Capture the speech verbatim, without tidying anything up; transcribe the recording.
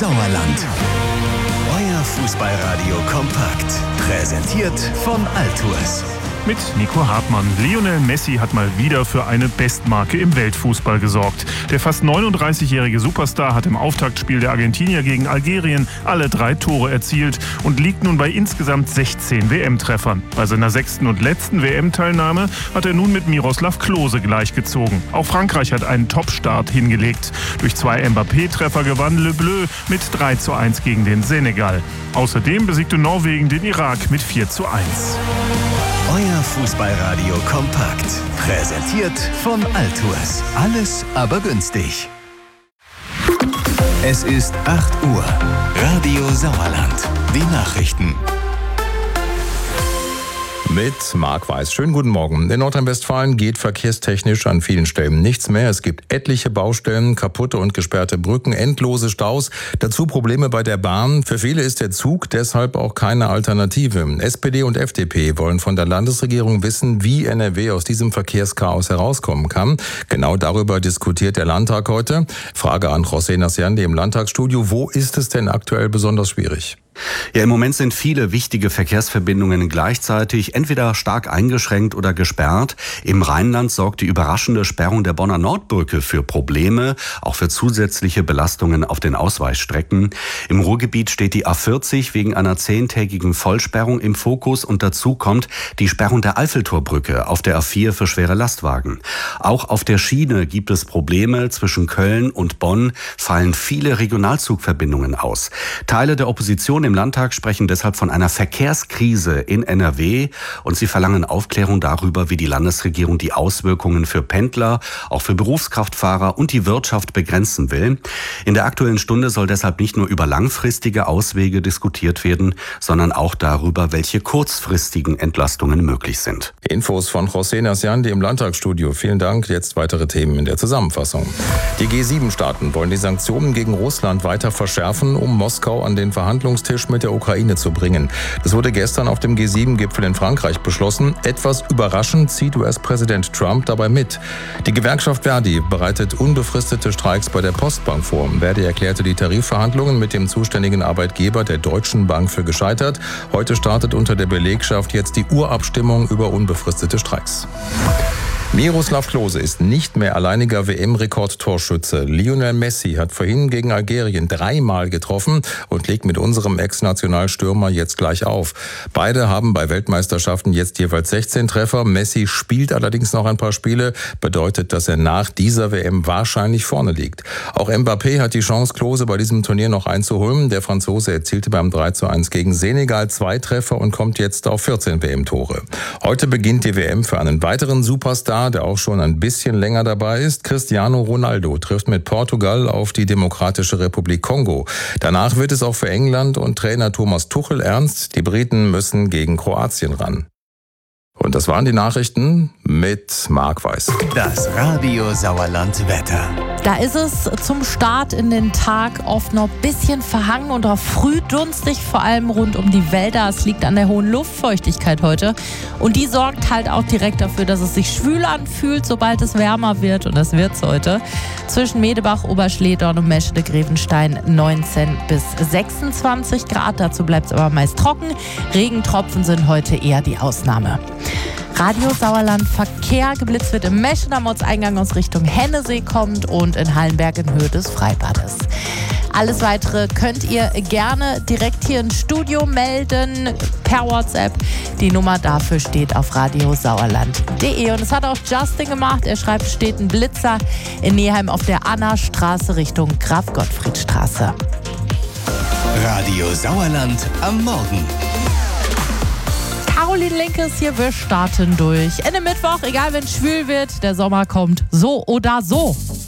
Sauerland. Euer Fußballradio kompakt. Präsentiert von Altours. Mit Nico Hartmann. Lionel Messi hat mal wieder für eine Bestmarke im Weltfußball gesorgt. Der fast neununddreißigjährige Superstar hat im Auftaktspiel der Argentinier gegen Algerien alle drei Tore erzielt und liegt nun bei insgesamt sechzehn W M-Treffern. Bei seiner sechsten und letzten W M-Teilnahme hat er nun mit Miroslav Klose gleichgezogen. Auch Frankreich hat einen Top-Start hingelegt. Durch zwei Mbappé-Treffer gewann Le Bleu mit drei zu eins gegen den Senegal. Außerdem besiegte Norwegen den Irak mit vier zu eins. Euer Fußballradio kompakt. Präsentiert von Altours. Alles aber günstig. Es ist acht Uhr. Radio Sauerland. Die Nachrichten. Mit Marc Weiß. Schönen guten Morgen. In Nordrhein-Westfalen geht verkehrstechnisch an vielen Stellen nichts mehr. Es gibt etliche Baustellen, kaputte und gesperrte Brücken, endlose Staus, dazu Probleme bei der Bahn. Für viele ist der Zug deshalb auch keine Alternative. S P D und F D P wollen von der Landesregierung wissen, wie N R W aus diesem Verkehrschaos herauskommen kann. Genau darüber diskutiert der Landtag heute. Frage an José Nasciandi im Landtagsstudio. Wo ist es denn aktuell besonders schwierig? Ja, im Moment sind viele wichtige Verkehrsverbindungen gleichzeitig entweder stark eingeschränkt oder gesperrt. Im Rheinland sorgt die überraschende Sperrung der Bonner Nordbrücke für Probleme, auch für zusätzliche Belastungen auf den Ausweichstrecken. Im Ruhrgebiet steht die A vierzig wegen einer zehntägigen Vollsperrung im Fokus und dazu kommt die Sperrung der Eiffeltorbrücke auf der A vier für schwere Lastwagen. Auch auf der Schiene gibt es Probleme. Zwischen Köln und Bonn fallen viele Regionalzugverbindungen aus. Teile der Opposition im Landtag sprechen deshalb von einer Verkehrskrise in N R W und sie verlangen Aufklärung darüber, wie die Landesregierung die Auswirkungen für Pendler, auch für Berufskraftfahrer und die Wirtschaft begrenzen will. In der Aktuellen Stunde soll deshalb nicht nur über langfristige Auswege diskutiert werden, sondern auch darüber, welche kurzfristigen Entlastungen möglich sind. Infos von José Nasciandi im Landtagsstudio. Vielen Dank. Jetzt weitere Themen in der Zusammenfassung. Die G sieben Staaten wollen die Sanktionen gegen Russland weiter verschärfen, um Moskau an den Verhandlungstisch mit der Ukraine zu bringen. Das wurde gestern auf dem G sieben Gipfel in Frankreich beschlossen. Etwas überraschend zieht U S-Präsident Trump dabei mit. Die Gewerkschaft Verdi bereitet unbefristete Streiks bei der Postbank vor. Verdi erklärte die Tarifverhandlungen mit dem zuständigen Arbeitgeber der Deutschen Bank für gescheitert. Heute startet unter der Belegschaft jetzt die Urabstimmung über unbefristete Streiks. Miroslav Klose ist nicht mehr alleiniger W M-Rekordtorschütze. Lionel Messi hat vorhin gegen Algerien dreimal getroffen und legt mit unserem Ex-Nationalstürmer jetzt gleich auf. Beide haben bei Weltmeisterschaften jetzt jeweils sechzehn Treffer. Messi spielt allerdings noch ein paar Spiele, bedeutet, dass er nach dieser W M wahrscheinlich vorne liegt. Auch Mbappé hat die Chance, Klose bei diesem Turnier noch einzuholen. Der Franzose erzielte beim drei zu eins gegen Senegal zwei Treffer und kommt jetzt auf vierzehn W M-Tore. Heute beginnt die W M für einen weiteren Superstar, der auch schon ein bisschen länger dabei ist. Cristiano Ronaldo trifft mit Portugal auf die Demokratische Republik Kongo. Danach wird es auch für England und Trainer Thomas Tuchel ernst. Die Briten müssen gegen Kroatien ran. Und das waren die Nachrichten mit Marc Weiß. Das Radio Sauerland Wetter. Da ist es zum Start in den Tag oft noch ein bisschen verhangen und auch frühdunstig, vor allem rund um die Wälder. Es liegt an der hohen Luftfeuchtigkeit heute. Und die sorgt halt auch direkt dafür, dass es sich schwül anfühlt, sobald es wärmer wird. Und das wird's heute. Zwischen Medebach, Oberschledorn und Meschede-Grevenstein neunzehn bis sechsundzwanzig Grad. Dazu bleibt es aber meist trocken. Regentropfen sind heute eher die Ausnahme. Radio Sauerland Verkehr. Geblitzt wird im Mescheder Motzeingang aus Richtung Hennesee kommt und in Hallenberg in Höhe des Freibades. Alles Weitere könnt ihr gerne direkt hier ins Studio melden per WhatsApp. Die Nummer dafür steht auf radiosauerland punkt de. Und es hat auch Justin gemacht. Er schreibt, steht ein Blitzer in Neheim auf der Anna-Straße Richtung Graf-Gottfried-Straße. Radio Sauerland am Morgen. Caroline Linke ist hier, wir starten durch. Ende Mittwoch, egal wenn es schwül wird, der Sommer kommt so oder so.